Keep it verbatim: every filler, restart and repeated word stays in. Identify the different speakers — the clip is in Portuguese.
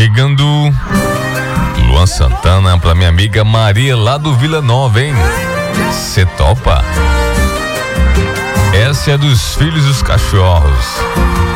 Speaker 1: chegando Luan Santana pra minha amiga Maria lá do Vila Nova, hein? Cê topa? Essa é dos Filhos dos Cachorros.